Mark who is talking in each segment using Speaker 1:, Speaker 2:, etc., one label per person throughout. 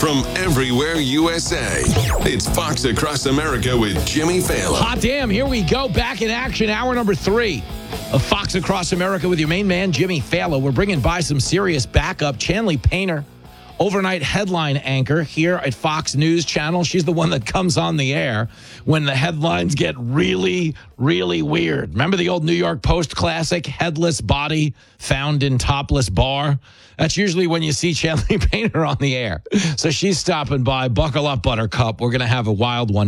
Speaker 1: from everywhere USA. It's Fox Across America with Jimmy Fallon.
Speaker 2: Hot damn, here we go. Back in action, hour number 3 of Fox Across America with your main man, Jimmy Fallon. We're bringing by some serious backup. Chanley Painter, overnight headline anchor here at Fox News Channel. She's the one that comes on the air when the headlines get really, really weird. Remember the old New York Post classic, headless body found in topless bar? That's usually when you see Chanley Painter on the air. So she's stopping by. Buckle up, Buttercup. We're going to have a wild one.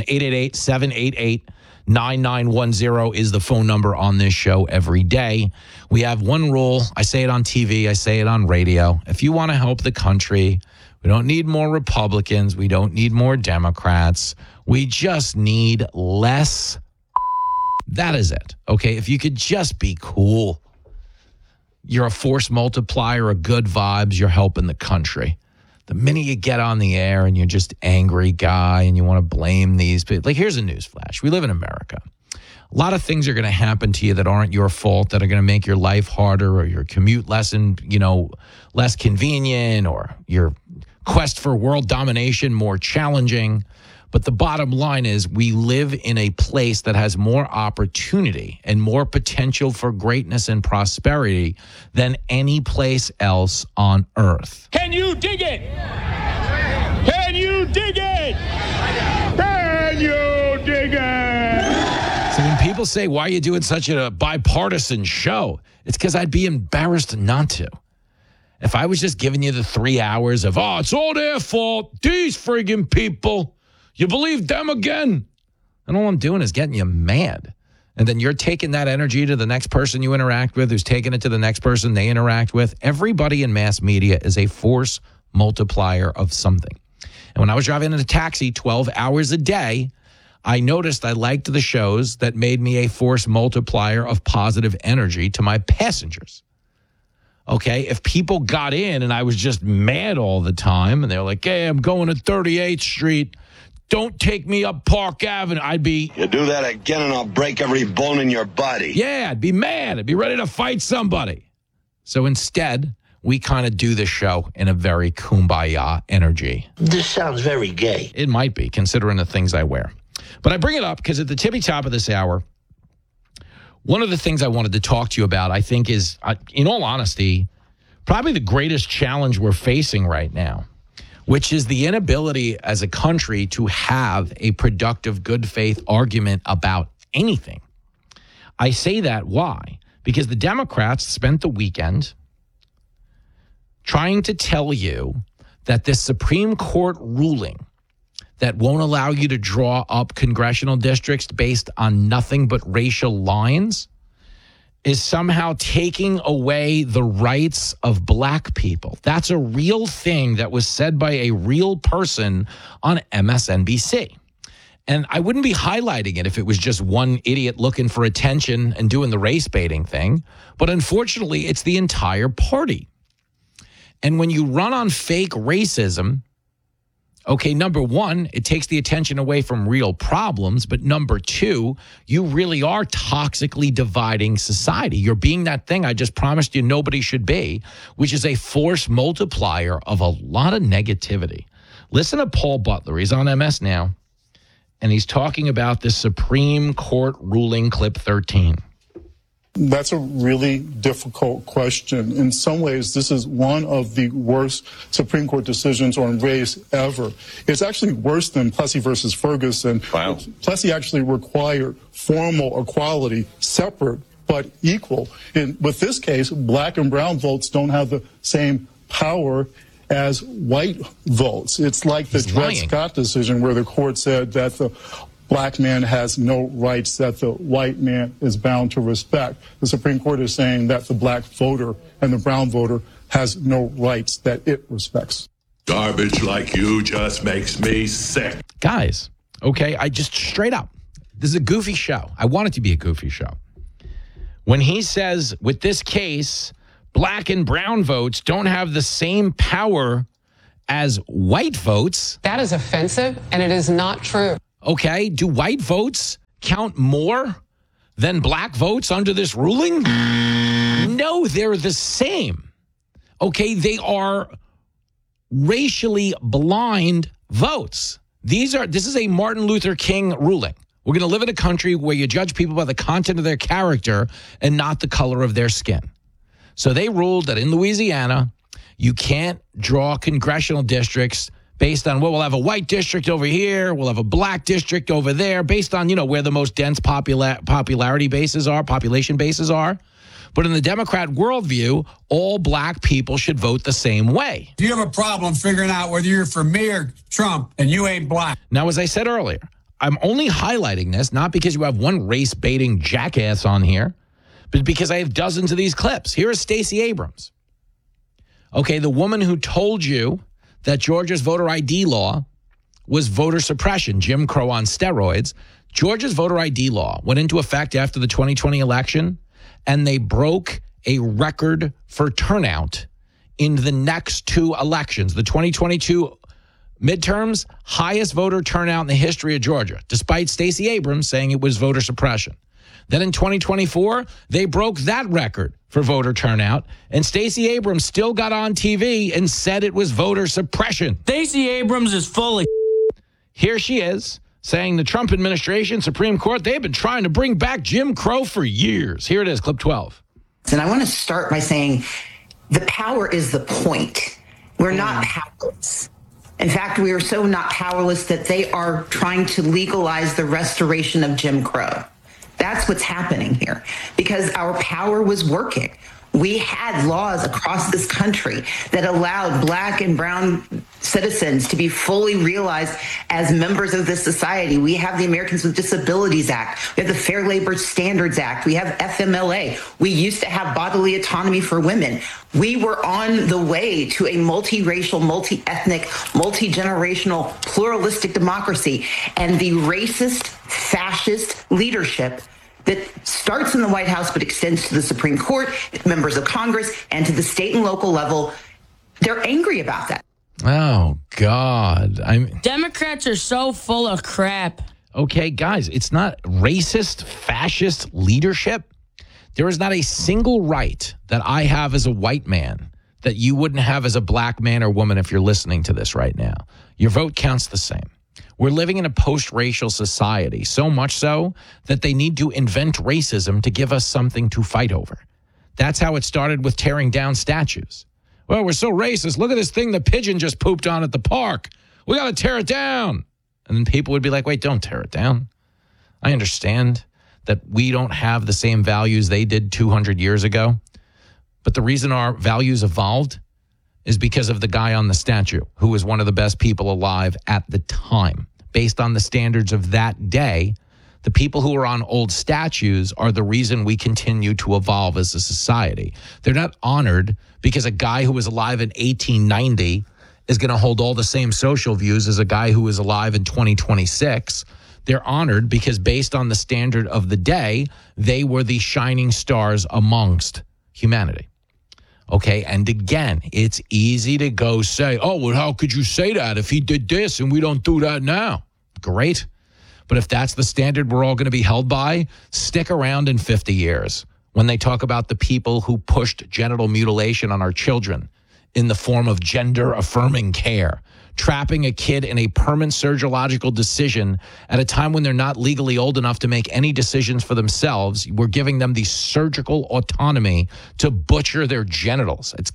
Speaker 2: 888-788-9910 is the phone number on this show every day. We have one rule. I say it on TV. I say it on radio. If you want to help the country, we don't need more Republicans. We don't need more Democrats. We just need less. That is it. Okay? If you could just be cool. You're a force multiplier of good vibes. You're helping the country. The minute you get on the air and you're just angry guy and you want to blame these people. Like, here's a news flash. We live in America. A lot of things are going to happen to you that aren't your fault, that are going to make your life harder or your commute less convenient or your quest for world domination more challenging. But the bottom line is we live in a place that has more opportunity and more potential for greatness and prosperity than any place else on earth.
Speaker 3: Can you dig it? Can you dig it? Can you dig it?
Speaker 2: So when people say, why are you doing such a bipartisan show? It's because I'd be embarrassed not to. If I was just giving you the 3 hours of, it's all their fault, these friggin' people. You believe them again? And all I'm doing is getting you mad. And then you're taking that energy to the next person you interact with, who's taking it to the next person they interact with. Everybody in mass media is a force multiplier of something. And when I was driving in a taxi 12 hours a day, I noticed I liked the shows that made me a force multiplier of positive energy to my passengers. Okay, if people got in and I was just mad all the time, and they're like, hey, I'm going to 38th Street. Don't take me up Park Avenue. I'd be...
Speaker 4: You do that again and I'll break every bone in your body.
Speaker 2: Yeah, I'd be mad. I'd be ready to fight somebody. So instead, we kind of do the show in a very kumbaya energy.
Speaker 5: This sounds very gay.
Speaker 2: It might be, considering the things I wear. But I bring it up because at the tippy top of this hour, one of the things I wanted to talk to you about, I think is, in all honesty, probably the greatest challenge we're facing right now, which is the inability as a country to have a productive, good faith argument about anything. I say that why? Because the Democrats spent the weekend trying to tell you that this Supreme Court ruling that won't allow you to draw up congressional districts based on nothing but racial lines is somehow taking away the rights of black people. That's a real thing that was said by a real person on MSNBC. And I wouldn't be highlighting it if it was just one idiot looking for attention and doing the race baiting thing. But unfortunately, it's the entire party. And when you run on fake racism, okay, number one, it takes the attention away from real problems. But number two, you really are toxically dividing society. You're being that thing I just promised you nobody should be, which is a force multiplier of a lot of negativity. Listen to Paul Butler. He's on MS Now, and he's talking about the Supreme Court ruling, clip 13.
Speaker 6: That's a really difficult question. In some ways, this is one of the worst Supreme Court decisions on race ever. It's actually worse than Plessy versus Ferguson.
Speaker 4: Wow.
Speaker 6: Plessy actually required formal equality, separate but equal. With this case, black and brown votes don't have the same power as white votes. It's like the Dred Scott decision where the court said that the black man has no rights that the white man is bound to respect. The Supreme Court is saying that the black voter and the brown voter has no rights that it respects.
Speaker 7: Garbage like you just makes me sick.
Speaker 2: Guys, okay, I just straight up, this is a goofy show. I want it to be a goofy show. When he says, with this case, black and brown votes don't have the same power as white votes.
Speaker 8: That is offensive, and it is not true.
Speaker 2: Okay, do white votes count more than black votes under this ruling? No, they're the same. Okay, they are racially blind votes. This is a Martin Luther King ruling. We're going to live in a country where you judge people by the content of their character and not the color of their skin. So they ruled that in Louisiana, you can't draw congressional districts based on, well, we'll have a white district over here, we'll have a black district over there, based on, where the most dense population bases are. But in the Democrat worldview, all black people should vote the same way.
Speaker 5: Do you have a problem figuring out whether you're for me or Trump and you ain't black?
Speaker 2: Now, as I said earlier, I'm only highlighting this, not because you have one race-baiting jackass on here, but because I have dozens of these clips. Here is Stacey Abrams. Okay, the woman who told you that Georgia's voter ID law was voter suppression, Jim Crow on steroids. Georgia's voter ID law went into effect after the 2020 election, and they broke a record for turnout in the next two elections. The 2022 midterms, highest voter turnout in the history of Georgia, despite Stacey Abrams saying it was voter suppression. Then in 2024, they broke that record for voter turnout, and Stacey Abrams still got on TV and said it was voter suppression.
Speaker 9: Stacey Abrams is full of
Speaker 2: Here she is saying the Trump administration, Supreme Court, they've been trying to bring back Jim Crow for years. Here it is, clip 12.
Speaker 10: And I want to start by saying the power is the point. We're not powerless. In fact, we are so not powerless that they are trying to legalize the restoration of Jim Crow. That's what's happening here, because our power was working. We had laws across this country that allowed black and brown citizens to be fully realized as members of this society. We have the Americans with Disabilities Act. We have the Fair Labor Standards Act. We have FMLA. We used to have bodily autonomy for women. We were on the way to a multiracial, multi-ethnic, multi-generational, pluralistic democracy. And the racist, fascist leadership that starts in the White House but extends to the Supreme Court, members of Congress, and to the state and local level, they're angry about that.
Speaker 2: Oh, God.
Speaker 9: Democrats are so full of crap.
Speaker 2: Okay, guys, it's not racist, fascist leadership. There is not a single right that I have as a white man that you wouldn't have as a black man or woman if you're listening to this right now. Your vote counts the same. We're living in a post-racial society, so much so that they need to invent racism to give us something to fight over. That's how it started with tearing down statues. Well, we're so racist. Look at this thing the pigeon just pooped on at the park. We got to tear it down. And then people would be like, wait, don't tear it down. I understand that we don't have the same values they did 200 years ago. But the reason our values evolved is because of the guy on the statue who was one of the best people alive at the time. Based on the standards of that day, the people who are on old statues are the reason we continue to evolve as a society. They're not honored because a guy who was alive in 1890 is going to hold all the same social views as a guy who is alive in 2026. They're honored because based on the standard of the day, they were the shining stars amongst humanity. Okay, and again, it's easy to go say, oh, well, how could you say that if he did this and we don't do that now? Great. But if that's the standard we're all going to be held by, stick around in 50 years when they talk about the people who pushed genital mutilation on our children in the form of gender-affirming care, trapping a kid in a permanent surgical decision at a time when they're not legally old enough to make any decisions for themselves. We're giving them the surgical autonomy to butcher their genitals. It's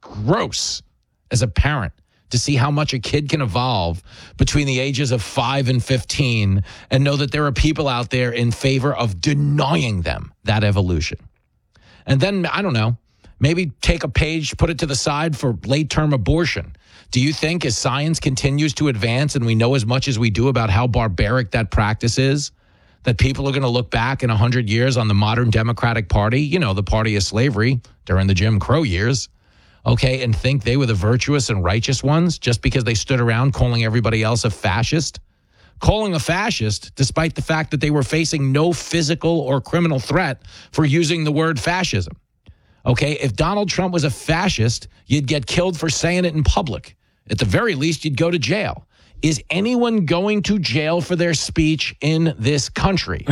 Speaker 2: gross as a parent to see how much a kid can evolve between the ages of 5 and 15 and know that there are people out there in favor of denying them that evolution. And then, I don't know, maybe take a page, put it to the side for late-term abortion. Do you think as science continues to advance and we know as much as we do about how barbaric that practice is, that people are going to look back in 100 years on the modern Democratic Party, you know, the party of slavery during the Jim Crow years, okay, and think they were the virtuous and righteous ones just because they stood around calling everybody else a fascist? Calling a fascist despite the fact that they were facing no physical or criminal threat for using the word fascism. Okay, if Donald Trump was a fascist, you'd get killed for saying it in public. At the very least, you'd go to jail. Is anyone going to jail for their speech in this country?